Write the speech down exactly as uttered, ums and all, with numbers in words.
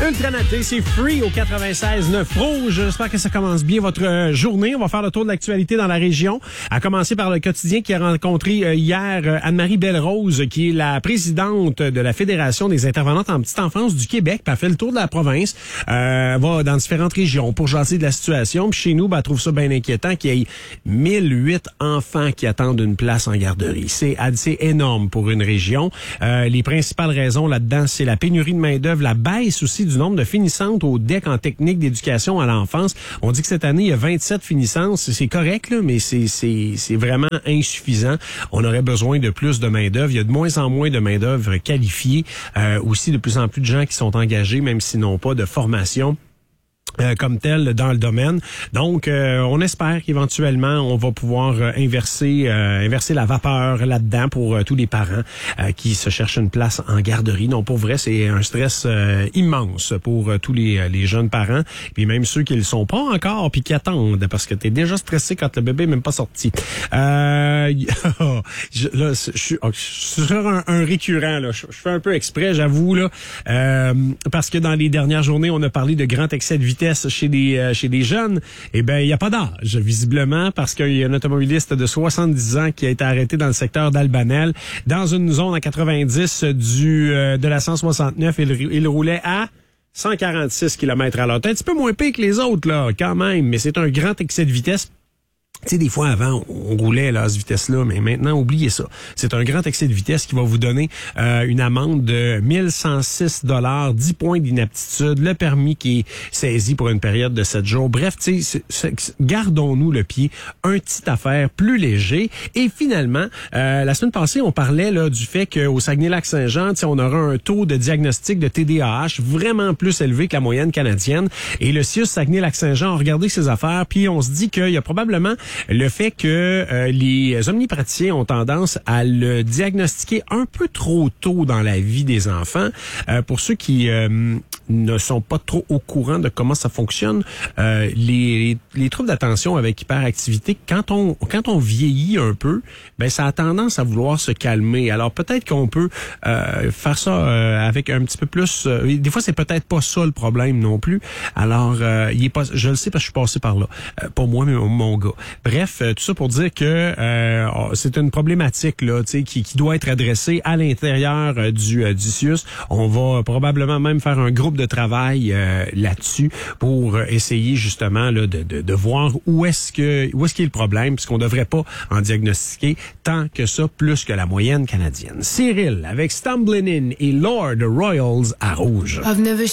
Ultranaté, c'est Free au quatre-vingt-seize neuf Rouge. J'espère que ça commence bien votre journée. On va faire le tour de l'actualité dans la région. À commencer par le quotidien qui a rencontré hier Anne-Marie Belle-Rose, qui est la présidente de la Fédération des intervenantes en petite enfance du Québec. Elle fait le tour de la province, euh, va dans différentes régions pour jaser de la situation. Puis chez nous, ben, elle trouve ça bien inquiétant qu'il y ait mille huit enfants qui attendent une place en garderie. C'est assez énorme pour une région. Euh, les principales raisons là-dedans, c'est la pénurie de main-d'œuvre, la baisse aussi du nombre de finissantes au D E C en technique d'éducation à l'enfance. On dit que cette année, il y a vingt-sept finissantes. C'est correct, là, mais c'est, c'est, c'est vraiment insuffisant. On aurait besoin de plus de main-d'œuvre. Il y a de moins en moins de main-d'œuvre qualifiée. Euh, aussi, de plus en plus de gens qui sont engagés, même s'ils n'ont pas de formation Euh, comme tel dans le domaine. Donc, euh, on espère qu'éventuellement, on va pouvoir euh, inverser euh, inverser la vapeur là-dedans pour euh, tous les parents euh, qui se cherchent une place en garderie. Non, pour vrai, c'est un stress euh, immense pour euh, tous les, les jeunes parents, puis même ceux qui ne le sont pas encore, puis qui attendent, parce que t'es déjà stressé quand le bébé n'est même pas sorti. Euh, je, là, je suis, je suis sur un, un récurrent, là. Je, je fais un peu exprès, j'avoue, là, euh, parce que dans les dernières journées, on a parlé de grand excès de vitesse chez des euh, chez des jeunes. Eh ben, il y a pas d'âge, visiblement, parce qu'il y a un automobiliste de soixante-dix ans qui a été arrêté dans le secteur d'Albanel, dans une zone à quatre-vingt-dix du euh, de la cent soixante-neuf. Il, il roulait à cent quarante-six kilomètres à l'heure. C'est un petit peu moins pire que les autres, là, quand même, mais c'est un grand excès de vitesse. Tu sais, des fois, avant, on roulait là, à cette vitesse-là, mais maintenant, oubliez ça. C'est un grand excès de vitesse qui va vous donner euh, une amende de mille cent six dollars, dix points d'inaptitude, le permis qui est saisi pour une période de sept jours. Bref, tu sais, gardons-nous le pied, un petit affaire plus léger. Et finalement, euh, la semaine passée, on parlait là du fait qu'au Saguenay-Lac-Saint-Jean, tu sais, on aura un taux de diagnostic de T D A H vraiment plus élevé que la moyenne canadienne. Et le C I U S Saguenay-Lac-Saint-Jean a regardé ses affaires, puis on se dit qu'il y a probablement le fait que euh, les omnipraticiens ont tendance à le diagnostiquer un peu trop tôt dans la vie des enfants. Euh, pour ceux qui euh, ne sont pas trop au courant de comment ça fonctionne, euh, les, les troubles d'attention avec hyperactivité, quand on quand on vieillit un peu, ben ça a tendance à vouloir se calmer. Alors peut-être qu'on peut euh, faire ça euh, avec un petit peu plus. Euh, des fois, c'est peut-être pas ça le problème non plus. Alors, euh, il est pas. Je le sais parce que je suis passé par là. Euh, pas moi, mais mon, mon gars. Bref, tout ça pour dire que euh, c'est une problématique là, tu sais, qui, qui doit être adressée à l'intérieur euh, du, euh, du C I U S. On va probablement même faire un groupe de travail euh, là-dessus pour euh, essayer justement là, de, de, de voir où est-ce que où est-ce qu'il y a le problème, puisqu'on devrait pas en diagnostiquer tant que ça, plus que la moyenne canadienne. Cyril avec Stumbling In et Lord Royals à Rouge.